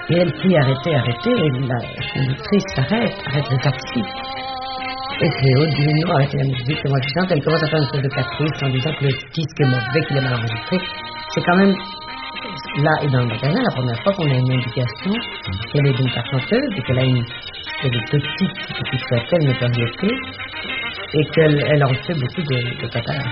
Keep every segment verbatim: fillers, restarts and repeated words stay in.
Et elle crie arrêtez, arrêtez, et la conductrice s'arrête, arrête le taxi. Et Cléo dit non, arrêtez la musique, c'est moi qui chante. Elle commence à faire une sorte de caprice en disant que le disque est mauvais, qu'il est mal enregistré. C'est quand même là et dans le magasin la première fois qu'on a une indication qu'elle est une chanteuse et qu'elle a une, qu'elle est petite, petite soit-elle, notoriété, et qu'elle elle en fait beaucoup de, de patates.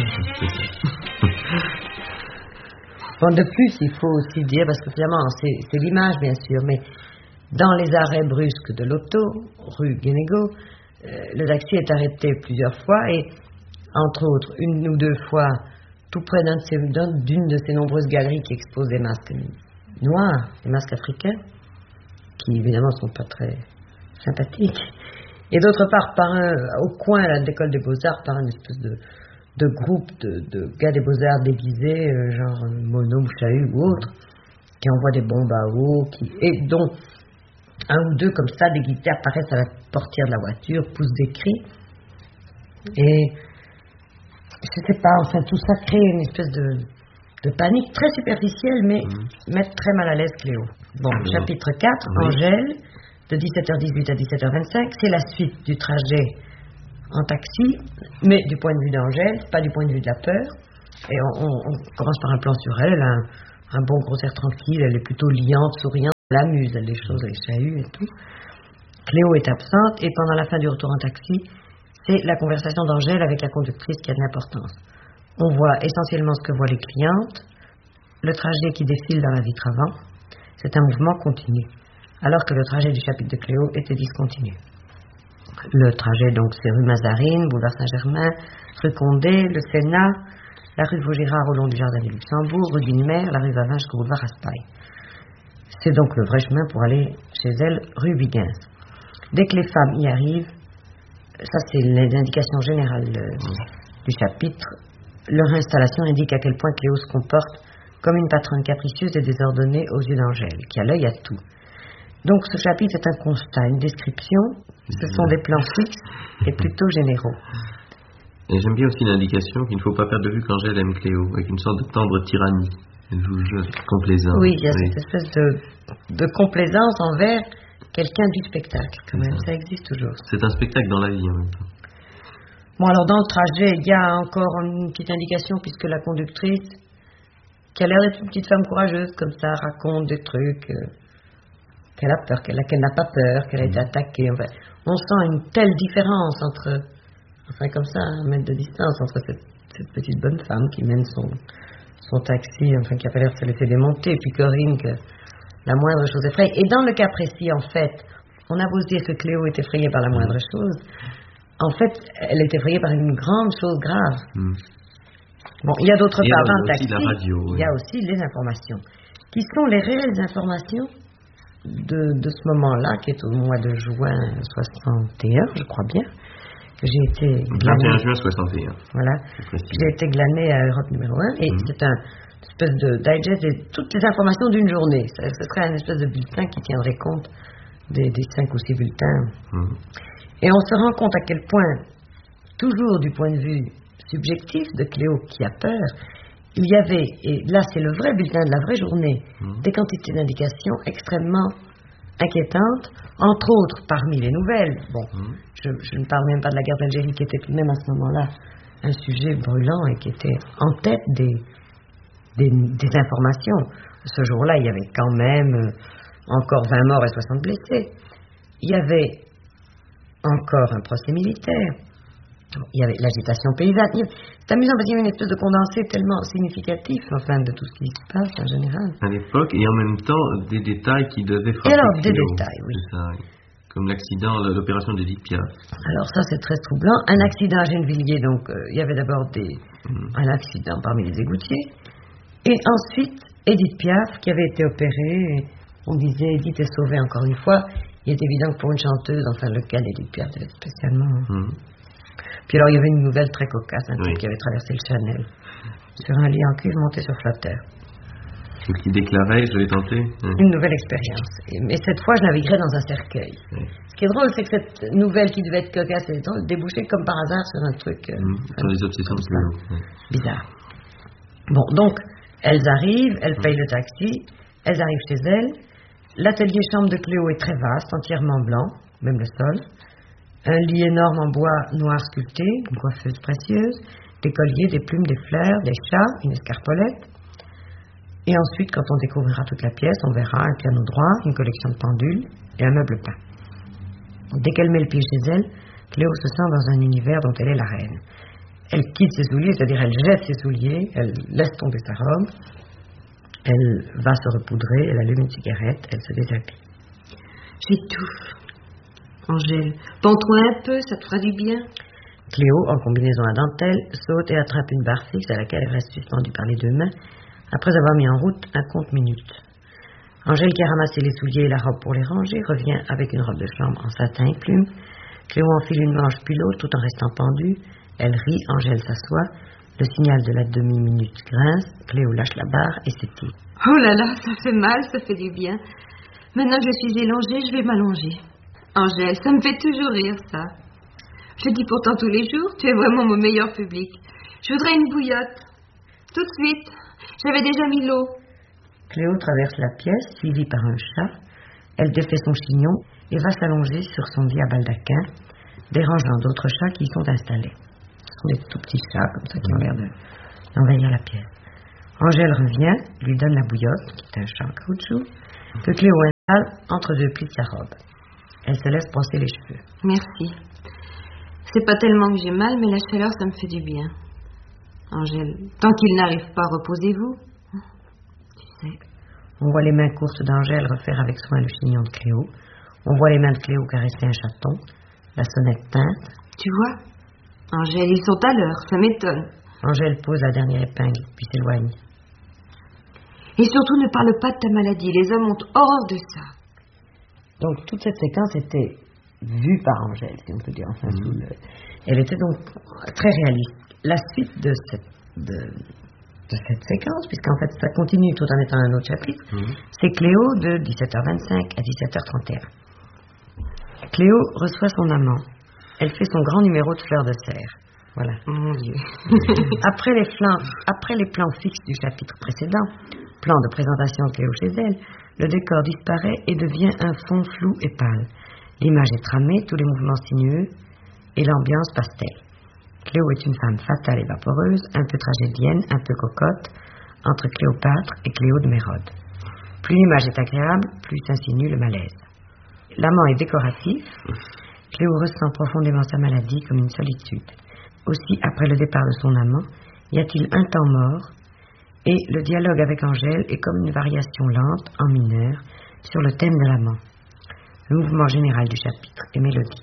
Bon, de plus, il faut aussi dire, parce que finalement, c'est, c'est l'image, bien sûr, mais dans les arrêts brusques de l'auto, rue Guénégaud, euh, le taxi est arrêté plusieurs fois et, entre autres, une ou deux fois, tout près d'un de ces, d'un, d'une de ces nombreuses galeries qui exposent des masques noirs, des masques africains, qui évidemment ne sont pas très sympathiques, et d'autre part, par un, au coin là, de l'école des Beaux-Arts, par une espèce de, de groupe de, de gars des Beaux-Arts déguisés, euh, genre Mono, Mouchahu ou autre, qui envoient des bombes à eau, qui, et dont un ou deux comme ça, des guitares apparaissent à la portière de la voiture, poussent des cris, et je sais pas, enfin tout ça crée une espèce de, de panique très superficielle, mais mmh. met très mal à l'aise Cléo. Bon, mmh. chapitre quatre, oui. Angèle, de dix-sept heures dix-huit à dix-sept heures vingt-cinq, c'est la suite du trajet en taxi, mais du point de vue d'Angèle, pas du point de vue de la peur. Et on, on, on commence par un plan sur elle, un, un bon gros air tranquille, elle est plutôt liante, souriante, elle amuse, elle les choses, elle les chahut et tout. Cléo est absente, et pendant la fin du retour en taxi, c'est la conversation d'Angèle avec la conductrice qui a de l'importance. On voit essentiellement ce que voient les clientes, le trajet qui défile dans la vitre avant, c'est un mouvement continu, alors que le trajet du chapitre de Cléo était discontinu. Le trajet, donc, c'est rue Mazarine, boulevard Saint-Germain, rue Condé, le Sénat, la rue Vaugirard au long du jardin du Luxembourg, rue Guinemer, la rue Vavin jusqu'au boulevard Raspail. C'est donc le vrai chemin pour aller chez elle, rue Huygens. Dès que les femmes y arrivent, ça c'est les indications générales euh, du chapitre, leur installation indique à quel point Cléo se comporte comme une patronne capricieuse et désordonnée aux yeux d'Angèle, qui a l'œil à tout. Donc ce chapitre est un constat, une description, ce sont des plans fixes et plutôt généraux. Et j'aime bien aussi l'indication qu'il ne faut pas perdre de vue qu'Angèle aime Cléo, avec une sorte de tendre tyrannie. Elle joue le jeu de complaisance. Oui, il y a oui. cette espèce de, de complaisance envers quelqu'un du spectacle, quand même, ça. ça existe toujours. C'est un spectacle dans la vie en même temps. Bon, alors dans le trajet, il y a encore une petite indication, puisque la conductrice, qui a l'air d'être une petite femme courageuse, comme ça, raconte des trucs, euh, qu'elle a peur, qu'elle, qu'elle n'a pas peur, qu'elle a été attaquée. Enfin, on sent une telle différence entre, enfin comme ça, un mètre de distance, entre cette, cette petite bonne femme qui mène son, son taxi, enfin qui a pas l'air de se laisser démonter, et puis Corinne, que la moindre chose effraie. Et dans le cas précis, en fait, on a beau se dire que Cléo est effrayée par la moindre chose, en fait, elle est effrayée par une grande chose grave. Mm. Bon, il y a d'autre part dans le taxi, radio, oui. il y a aussi les informations, qui sont les réelles informations de, de ce moment-là, qui est au mois de juin soixante et un, je crois bien, que j'ai été glanée. vingt et un juin soixante et un. Voilà, j'ai été glanée à Europe numéro un, et mm. c'est un espèce de digest de toutes les informations d'une journée. Ce serait un espèce de bulletin qui tiendrait compte des, des cinq ou six bulletins. Mm. Et on se rend compte à quel point, toujours du point de vue subjectif de Cléo qui a peur, il y avait, et là c'est le vrai bulletin de la vraie journée, mmh. des quantités d'indications extrêmement inquiétantes, entre autres parmi les nouvelles. Bon, mmh. je, je ne parle même pas de la guerre d'Algérie qui était tout de même à ce moment-là un sujet brûlant et qui était en tête des, des, des informations. Ce jour-là, il y avait quand même euh, encore vingt morts et soixante blessés. Il y avait encore un procès militaire. Il y avait l'agitation paysanne. C'est amusant parce qu'il y avait une espèce de condensé tellement significatif, enfin, de tout ce qui se passe en général. À l'époque, et en même temps, des détails qui devaient frapper. Et alors, des Cléo. détails, oui. C'est ça, oui. Comme l'accident, l'opération d'Edith Piaf. Alors ça, c'est très troublant. Un accident à Gennevilliers, donc, euh, il y avait d'abord des, mm. un accident parmi les égoutiers. Et ensuite, Edith Piaf, qui avait été opérée. On disait, Edith est sauvée encore une fois. Il est évident que pour une chanteuse, enfin, le cas d'Edith Piaf devait être spécialement... Mm. Puis alors, il y avait une nouvelle très cocasse, un type oui. qui avait traversé le Chanel, sur un lit en cuve monté sur flatteur. Et qui déclarait, je l'ai tenté oui. Une nouvelle expérience. Mais cette fois, je naviguerais dans un cercueil. Oui. Ce qui est drôle, c'est que cette nouvelle qui devait être cocasse et drôle, débouchait comme par hasard sur un truc... Euh, mmh, sur les obsessions de Cléo. Bizarre. Bon, donc, elles arrivent, elles payent mmh. le taxi, elles arrivent chez elles, L'atelier chambre de Cléo est très vaste, entièrement blanc, même le sol. Un lit énorme en bois noir sculpté, une coiffeuse précieuse, des colliers, des plumes, des fleurs, des chats, une escarpolette. Et ensuite, quand on découvrira toute la pièce, on verra un piano droit, une collection de pendules et un meuble peint. Dès qu'elle met le pied chez elle, Cléo se sent dans un univers dont elle est la reine. Elle quitte ses souliers, c'est-à-dire elle jette ses souliers, elle laisse tomber sa robe, elle va se repoudrer, elle allume une cigarette, elle se déshabille. J'étouffe. Angèle, pends-toi un peu, ça te fera du bien. Cléo, en combinaison à dentelle, saute et attrape une barre fixe à laquelle elle reste suspendue par les deux mains, après avoir mis en route un compte-minutes. Angèle, qui a ramassé les souliers et la robe pour les ranger, revient avec une robe de chambre en satin et plume. Cléo enfile une manche puis l'autre tout en restant pendue. Elle rit, Angèle s'assoit. Le signal de la demi-minute grince. Cléo lâche la barre et s'étire. Oh là là, ça fait mal, ça fait du bien. Maintenant que je suis élongée, je vais m'allonger. Angèle, ça me fait toujours rire, ça. Je dis pourtant tous les jours, tu es vraiment mon meilleur public. Je voudrais une bouillotte. Tout de suite. J'avais déjà mis l'eau. Cléo traverse la pièce, suivie par un chat. Elle défait son chignon et va s'allonger sur son lit à baldaquin, dérangeant d'autres chats qui y sont installés. Ce sont des tout petits chats, comme ça, qui ont l'air de, d'envahir la pièce. Angèle revient, lui donne la bouillotte, qui est un chat en caoutchouc, que Cléo installe entre deux plis de sa robe. Elle se laisse brosser les cheveux. Merci. C'est pas tellement que j'ai mal, mais la chaleur, ça me fait du bien. Angèle, tant qu'il n'arrive pas, reposez-vous. Tu sais. On voit les mains courtes d'Angèle refaire avec soin le chignon de Cléo. On voit les mains de Cléo caresser un chaton. La sonnette teinte. Tu vois, Angèle, ils sont à l'heure, ça m'étonne. Angèle pose la dernière épingle, puis s'éloigne. Et surtout, ne parle pas de ta maladie. Les hommes ont horreur de ça. Donc, toute cette séquence était vue par Angèle, si on peut dire. Enfin, mmh. sous le... Elle était donc très réaliste. La suite de cette, de, de cette séquence, puisqu'en fait, ça continue tout en étant un autre chapitre, mmh. c'est Cléo de dix-sept heures vingt-cinq à dix-sept heures trente et un. Cléo reçoit son amant. Elle fait son grand numéro de fleurs de serre. Voilà. Mon Dieu. après, les plans, après les plans fixes du chapitre précédent, plan de présentation de Cléo chez elle, le décor disparaît et devient un fond flou et pâle. L'image est tramée, tous les mouvements sinueux et l'ambiance pastel. Cléo est une femme fatale et vaporeuse, un peu tragédienne, un peu cocotte, entre Cléopâtre et Cléo de Mérode. Plus l'image est agréable, plus s'insinue le malaise. L'amant est décoratif. Cléo ressent profondément sa maladie comme une solitude. Aussi, après le départ de son amant, y a-t-il un temps mort, et le dialogue avec Angèle est comme une variation lente, en mineur, sur le thème de l'amant. Le mouvement général du chapitre est mélodique.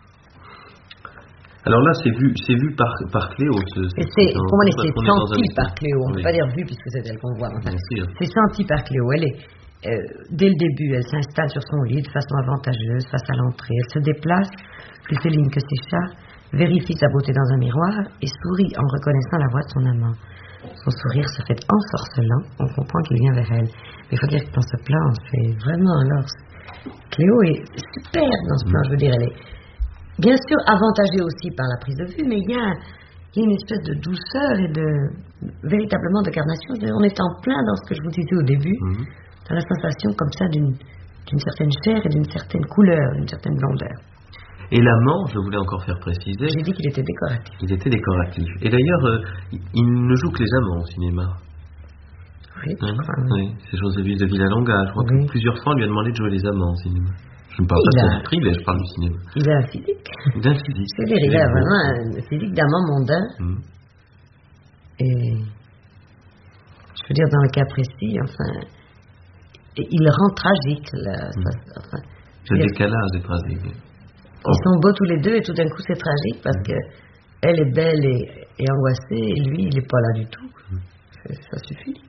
Alors là, c'est vu, c'est vu par, par Cléo. Ce, et c'est, pour moi, c'est senti par Cléo. On ne oui. peut pas dire vu puisque c'est elle qu'on voit. Enfin, c'est senti par Cléo. Elle est, euh, dès le début, elle s'installe sur son lit de façon avantageuse face à l'entrée. Elle se déplace, plus Céline que ses chats, vérifie sa beauté dans un miroir et sourit en reconnaissant la voix de son amant. Son sourire se fait ensorcelant, on comprend qu'il vient vers elle. Mais il faut dire que dans ce plan, c'est vraiment alors... Cléo est super dans ce plan, je veux dire, elle est bien sûr avantagée aussi par la prise de vue, mais il y a, il y a une espèce de douceur et de véritablement de carnation. On est en plein dans ce que je vous disais au début, mm-hmm. dans la sensation comme ça d'une, d'une certaine chair et d'une certaine couleur, d'une certaine blondeur. Et l'amant, je voulais encore faire préciser... J'ai dit qu'il était décoratif. Il était décoratif. Et d'ailleurs, euh, il ne joue que les amants au cinéma. Oui, hein, je crois. Oui, c'est José de Villalonga. Je crois oui. que plusieurs fois, on lui a demandé de jouer les amants au cinéma. Je ne parle il pas de a... privé, je parle du cinéma. Il a un physique. Il a un physique. C'est-à-dire, il a vraiment un physique d'amant mondain. Mm. Et... Je veux dire, dans le cas précis, enfin... Il rend tragique, là. Mm. Ça, enfin, le décalage est tragique. Ils sont beaux tous les deux et tout d'un coup c'est tragique parce que elle est belle et, et angoissée et lui il n'est pas là du tout. Ça, ça suffit.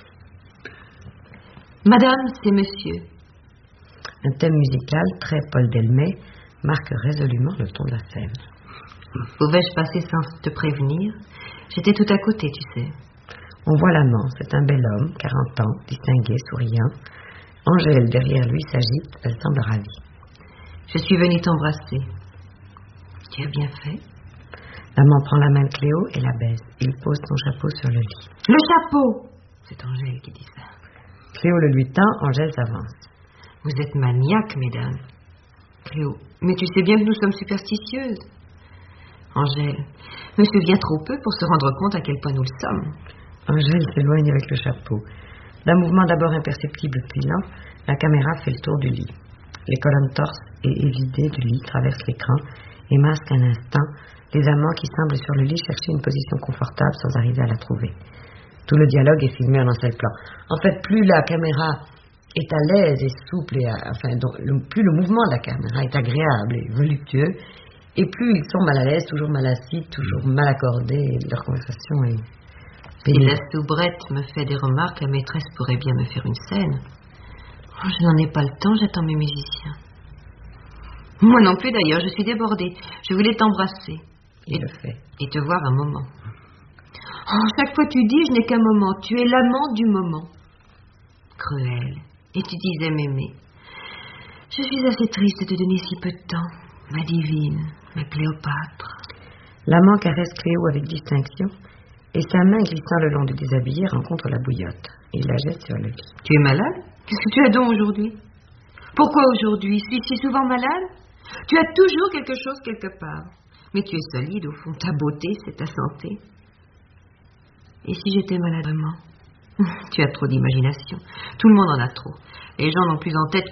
Madame, c'est monsieur. Un thème musical très Paul Delmet marque résolument le ton de la scène. Pouvais-je passer sans te prévenir? J'étais tout à côté, tu sais. On voit l'amant, c'est un bel homme, quarante ans, distingué, souriant. Angèle derrière lui s'agite, elle semble ravie. Je suis venue t'embrasser. Tu as bien fait. L'amant prend la main de Cléo et la baise. Il pose son chapeau sur le lit. Le chapeau! C'est Angèle qui dit ça. Cléo le lui tend, Angèle s'avance. Vous êtes maniaque, mesdames. Cléo, mais tu sais bien que nous sommes superstitieuses. Angèle, monsieur vient trop peu pour se rendre compte à quel point nous le sommes. Angèle s'éloigne avec le chapeau. D'un mouvement d'abord imperceptible puis lent, la caméra fait le tour du lit. Les colonnes torses et évidées du lit traversent l'écran et masquent un instant les amants qui semblent sur le lit chercher une position confortable sans arriver à la trouver. Tout le dialogue est filmé en un seul plan. En fait, plus la caméra est à l'aise et souple, et à, enfin, donc, le, plus le mouvement de la caméra est agréable et voluptueux, et plus ils sont mal à l'aise, toujours mal assis, toujours mal accordés, et leur conversation est pénible. Si la soubrette me fait des remarques, la maîtresse pourrait bien me faire une scène. Oh, je n'en ai pas le temps, j'attends mes musiciens. Moi non plus d'ailleurs, je suis débordée. Je voulais t'embrasser. Il et, le fait. Et te voir un moment. Oh, chaque fois tu dis, je n'ai qu'un moment. Tu es l'amant du moment. Cruel. Et tu disais m'aimer. Je suis assez triste de te donner si peu de temps. Ma divine, ma Cléopâtre. L'amant caresse Cléo avec distinction, et sa main glissant le long du déshabillé rencontre la bouillotte. Il la jette sur le lit. Tu es malade? Qu'est-ce que tu as donc aujourd'hui? Pourquoi aujourd'hui? Suis-je si souvent malade? Tu as toujours quelque chose quelque part. Mais tu es solide au fond. Ta beauté, c'est ta santé. Et si j'étais malade vraiment? Tu as trop d'imagination. Tout le monde en a trop. Les gens n'ont plus en tête